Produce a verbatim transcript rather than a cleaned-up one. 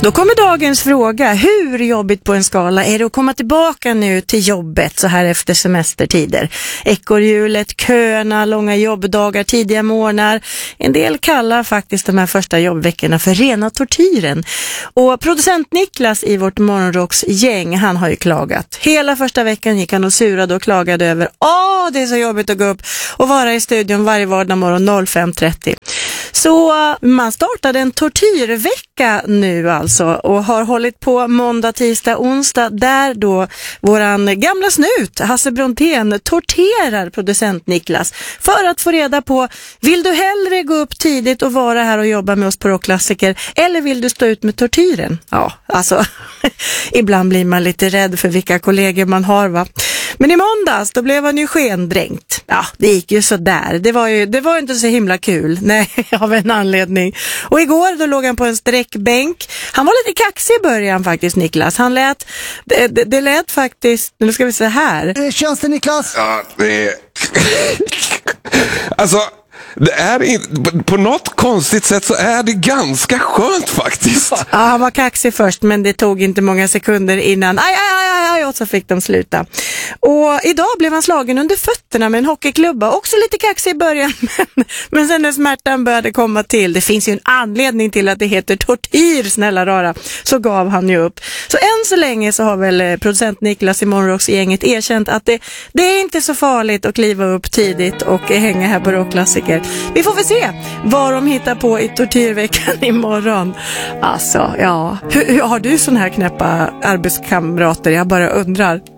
Då kommer dagens fråga. Hur jobbigt på en skala är det att komma tillbaka nu till jobbet så här efter semestertider? Ekorrhjulet, köerna, långa jobbdagar, tidiga morgnar. En del kallar faktiskt de här första jobbveckorna för rena tortyren. Och producent Niklas i vårt morgonrocksgäng, han har ju klagat. Hela första veckan gick han och surade och klagade över Åh, det är så jobbigt att gå upp och vara i studion varje vardag morgon fem trettio. Så man startade en tortyrvecka nu alltså och har hållit på måndag, tisdag, onsdag där då våran gamla snut Hasse Brontén torterar producent Niklas för att få reda på, vill du hellre gå upp tidigt och vara här och jobba med oss på rockklassiker eller vill du stå ut med tortyren? Ja, alltså ibland blir man lite rädd för vilka kollegor man har, va? Men i måndags då blev han ju skendränkt. Ja, det gick ju så där. Det var ju det var inte så himla kul. Nej, av en anledning. Och igår då låg han på en sträckbänk. Han var lite kaxig i början faktiskt, Niklas. Han lät det, det, det lät faktiskt, nu ska vi se här. Känns det, Niklas? Ja, det är alltså det är in... på något konstigt sätt så är det ganska skönt faktiskt. Ja, han var kaxig först, men det tog inte många sekunder innan. Aj, aj, aj, aj, och så fick de sluta. Och idag blev han slagen under fötterna med en hockeyklubba. Också lite kaxig i början, men, men sen när smärtan började komma till, det finns ju en anledning till att det heter tortyr, snälla rara, så gav han ju upp. Så än så länge så har väl producent Niklas i Morgonrocksgänget erkänt att det, det är inte så farligt att kliva upp tidigt och hänga här på rockklassiker. Vi får väl se vad de hittar på i tortyrveckan imorgon. Alltså, ja. Hur, hur har du sån här knäppa arbetskamrater? Jag bara undrar.